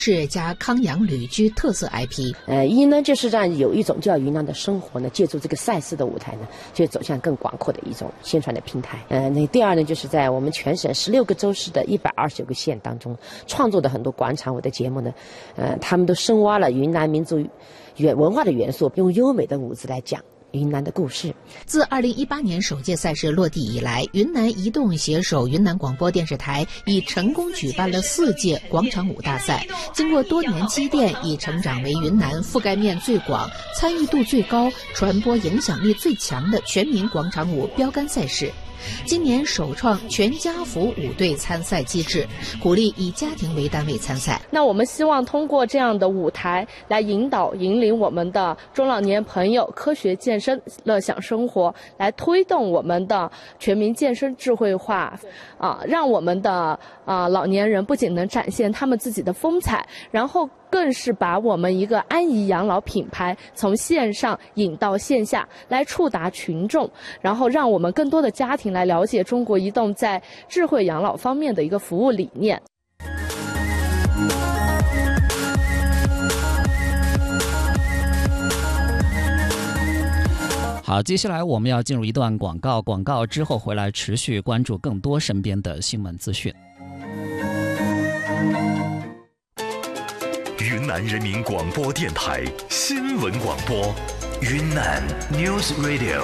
是家康养旅居特色 IP。 一呢，就是让有一种叫云南的生活呢，借助这个赛事的舞台呢，就走向更广阔的一种宣传的平台。那第二呢，就是在我们全省16个州市的129个县当中，创作的很多广场舞的节目呢，他们都深挖了云南民族文化的元素，用优美的舞姿来讲云南的故事。 自2018年首届赛事落地以来，云南移动携手云南广播电视台已成功举办了4届广场舞大赛，经过多年积淀，已成长为云南覆盖面最广、参与度最高、传播影响力最强的全民广场舞标杆赛事。今年首创全家福舞队参赛机制，鼓励以家庭为单位参赛。 那我们希望通过这样的舞台来引领我们的中老年朋友科学健身、乐享生活，来推动我们的全民健身智慧化，让我们的老年人不仅能展现他们自己的风采，然后更是把我们一个安怡养老品牌从线上引到线下，来触达群众，然后让我们更多的家庭来了解中国移动在智慧养老方面的一个服务理念。 好，接下来我们要进入一段广告，广告之后回来持续关注更多身边的新闻资讯。 云南人民广播电台新闻广播，云南 News Radio，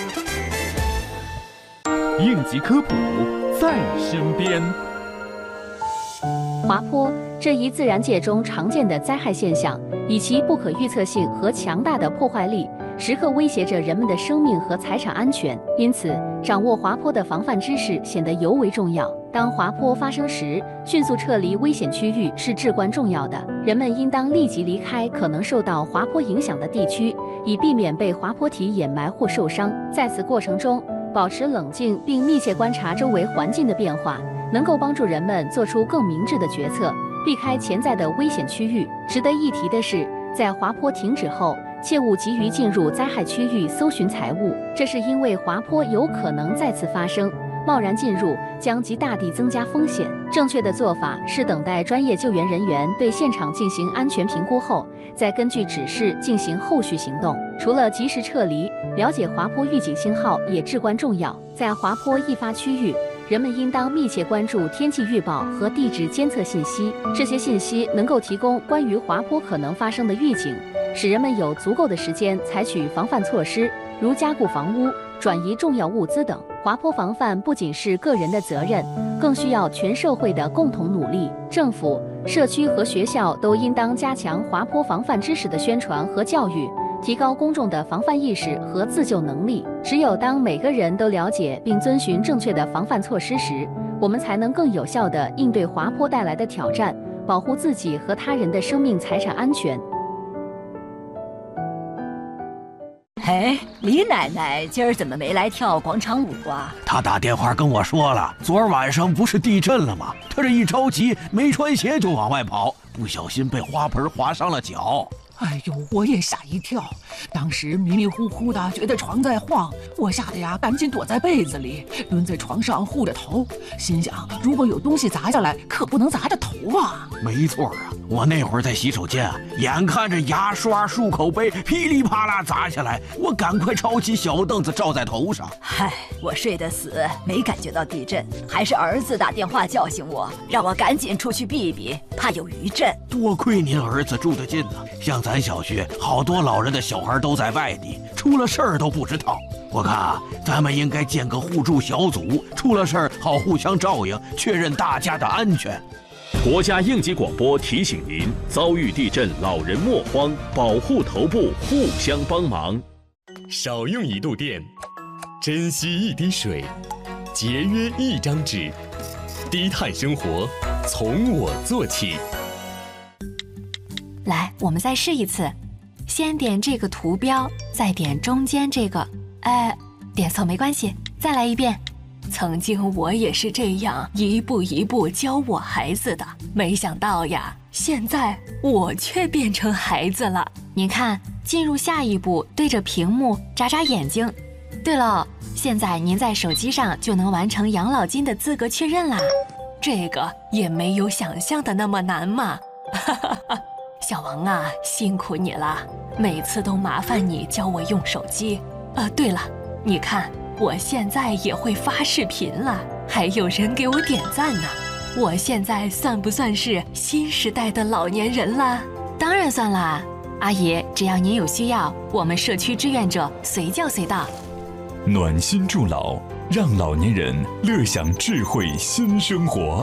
应急科普在身边。 滑坡，这一自然界中常见的灾害现象，以其不可预测性和强大的破坏力，时刻威胁着人们的生命和财产安全。因此，掌握滑坡的防范知识显得尤为重要。当滑坡发生时，迅速撤离危险区域是至关重要的。人们应当立即离开可能受到滑坡影响的地区，以避免被滑坡体掩埋或受伤。在此过程中，保持冷静并密切观察周围环境的变化，能够帮助人们做出更明智的决策，避开潜在的危险区域。值得一提的是，在滑坡停止后，切勿急于进入灾害区域搜寻财物，这是因为滑坡有可能再次发生。贸然进入将极大地增加风险。正确的做法是等待专业救援人员对现场进行安全评估后，再根据指示进行后续行动。除了及时撤离，了解滑坡预警信号也至关重要。在滑坡易发区域，人们应当密切关注天气预报和地质监测信息，这些信息能够提供关于滑坡可能发生的预警，使人们有足够的时间采取防范措施，如加固房屋、转移重要物资等。滑坡防范不仅是个人的责任，更需要全社会的共同努力。政府、社区和学校都应当加强滑坡防范知识的宣传和教育，提高公众的防范意识和自救能力。只有当每个人都了解并遵循正确的防范措施时，我们才能更有效地应对滑坡带来的挑战，保护自己和他人的生命财产安全。 哎，李奶奶今儿怎么没来跳广场舞啊？ 她打电话跟我说了，昨儿晚上不是地震了吗？她这一着急，没穿鞋就往外跑，不小心被花盆划伤了脚。 哎呦，我也吓一跳，当时迷迷糊糊的觉得床在晃，我吓得呀赶紧躲在被子里，蹲在床上护着头，心想如果有东西砸下来，可不能砸着头啊。 没错啊，我那会儿在洗手间啊，眼看着牙刷、漱口杯噼里啪啦砸下来，我赶快抄起小凳子罩在头上。 嗨，我睡得死，没感觉到地震，还是儿子打电话叫醒我，让我赶紧出去避避，怕有余震。 多亏您儿子住得近呢，像咱小区好多老人的小孩都在外地，出了事儿都不知道。我看啊，咱们应该建个互助小组，出了事儿好互相照应，确认大家的安全。 国家应急广播提醒您：遭遇地震，老人莫慌，保护头部，互相帮忙。 少用1度电，珍惜1滴水，节约1张纸，低碳生活从我做起。 来，我们再试一次，先点这个图标，再点中间这个，点错没关系，再来一遍。曾经我也是这样一步一步教我孩子的，没想到呀，现在我却变成孩子了。您看，进入下一步，对着屏幕眨眨眼睛。对了，现在您在手机上就能完成养老金的资格确认啦。这个也没有想象的那么难嘛。 小王啊，辛苦你了，每次都麻烦你教我用手机。对了，你看我现在也会发视频了，还有人给我点赞呢。我现在算不算是新时代的老年人了？当然算啦，阿姨，只要您有需要，我们社区志愿者随叫随到。 暖心助老，让老年人乐享智慧新生活。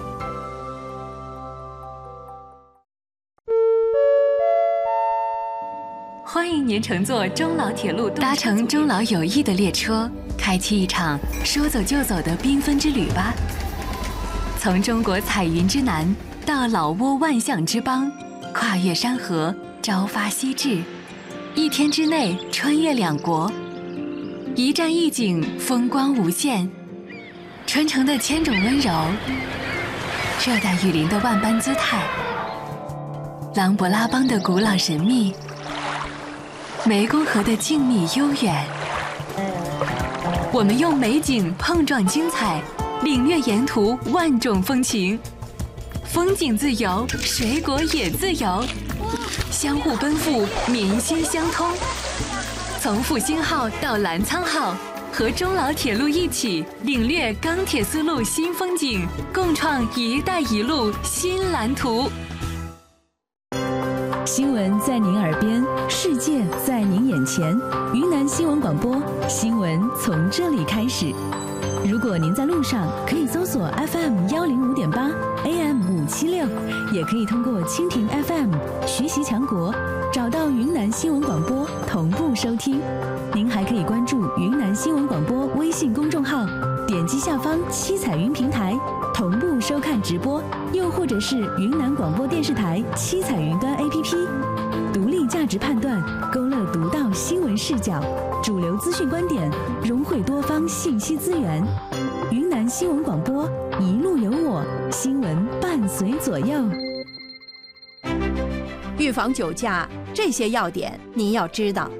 欢迎您乘坐中老铁路，搭乘中老友谊的列车，开启一场说走就走的缤纷之旅吧。从中国彩云之南到老挝万象之邦，跨越山河，朝发夕至，一天之内穿越两国，一站一景，风光无限。传承的千种温柔，热带雨林的万般姿态，琅勃拉邦的古老神秘，湄公河的静谧悠远。我们用美景碰撞精彩，领略沿途万种风情。风景自由，水果也自由，相互奔赴，民心相通。从复兴号到澜沧号，和中老铁路一起领略钢铁丝路新风景，共创“一带一路”新蓝图。 新闻在您耳边，世界在您眼前。云南新闻广播，新闻从这里开始。如果您在路上，可以搜索 FM105.8 AM576，也可以通过蜻蜓 FM 学习强国找到云南新闻广播同步收听。您还可以关注云南新闻广播微信公众号，点击下方七彩云平台同步收看直播，又或者是云南广播电视台七彩云端 APP， 独立价值判断，勾勒独到新闻视角，主流资讯观点，融汇多方信息资源。云南新闻广播，一路有我，新闻伴随左右。 预防酒驾，这些要点您要知道。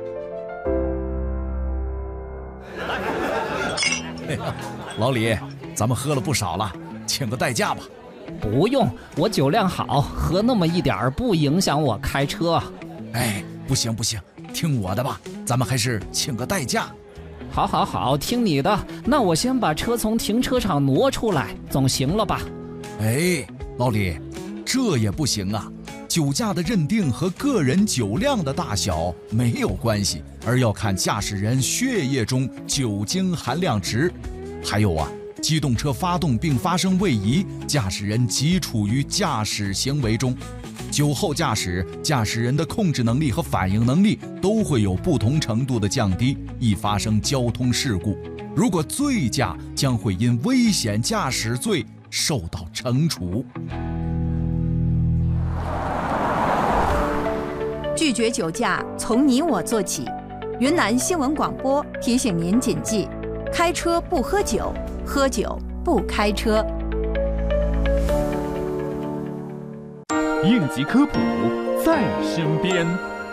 老李，咱们喝了不少了，请个代驾吧。 不用，我酒量好，喝那么一点儿不影响我开车。 哎，不行不行，听我的吧，咱们还是请个代驾。 好好好，听你的。那我先把车从停车场挪出来，总行了吧？ 哎，老李，这也不行啊。酒驾的认定和个人酒量的大小没有关系，而要看驾驶人血液中酒精含量值。还有啊，机动车发动并发生位移，驾驶人即处于驾驶行为中。酒后驾驶，驾驶人的控制能力和反应能力都会有不同程度的降低，易发生交通事故。如果醉驾，将会因危险驾驶罪受到惩处。 拒绝酒驾，从你我做起。云南新闻广播提醒您谨记：开车不喝酒，喝酒不开车。 应急科普在身边。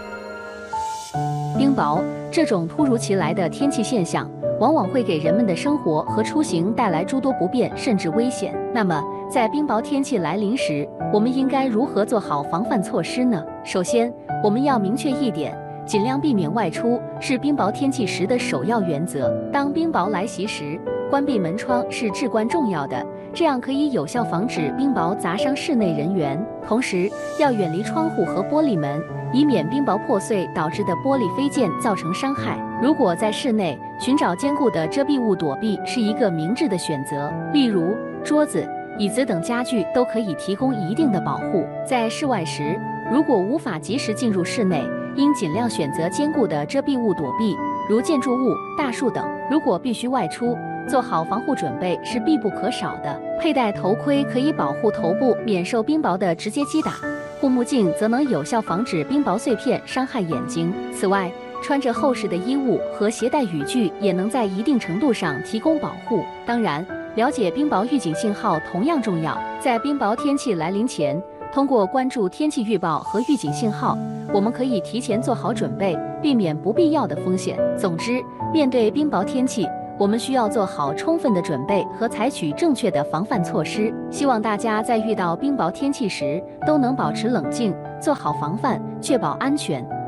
冰雹这种突如其来的天气现象，往往会给人们的生活和出行带来诸多不便，甚至危险。那么，在冰雹天气来临时，我们应该如何做好防范措施呢？首先，我们要明确一点，尽量避免外出是冰雹天气时的首要原则。当冰雹来袭时，关闭门窗是至关重要的，这样可以有效防止冰雹砸伤室内人员。同时，要远离窗户和玻璃门，以免冰雹破碎导致的玻璃飞溅造成伤害。如果在室内，寻找坚固的遮蔽物躲避是一个明智的选择，例如桌子、椅子等家具都可以提供一定的保护。在室外时，如果无法及时进入室内，应尽量选择坚固的遮蔽物躲避，如建筑物、大树等。如果必须外出，做好防护准备是必不可少的。佩戴头盔可以保护头部免受冰雹的直接击打，护目镜则能有效防止冰雹碎片伤害眼睛。此外，穿着厚实的衣物和携带雨具也能在一定程度上提供保护。当然，了解冰雹预警信号同样重要。在冰雹天气来临前，通过关注天气预报和预警信号，我们可以提前做好准备，避免不必要的风险。总之，面对冰雹天气， 我们需要做好充分的准备和采取正确的防范措施。希望大家在遇到冰雹天气时都能保持冷静，做好防范，确保安全。